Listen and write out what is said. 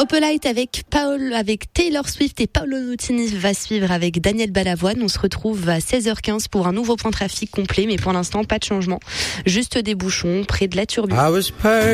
Opelite avec Taylor Swift et Paolo Nutini va suivre avec Daniel Balavoine. On se retrouve à 16h15 pour un nouveau point trafic complet, mais pour l'instant, pas de changement. Juste des bouchons près de la Turbine.